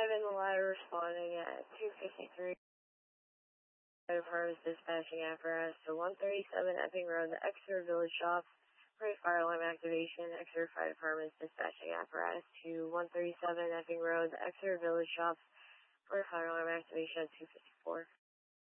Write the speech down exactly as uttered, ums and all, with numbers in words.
five in the ladder responding at two fifty-three. Fire department's dispatching apparatus to one thirty-seven Epping Road, the Exeter Village Shops. For fire alarm activation, Exeter Fire Department's dispatching apparatus to one thirty-seven Epping Road, the Exeter Village Shops. For fire alarm activation at two fifty-four.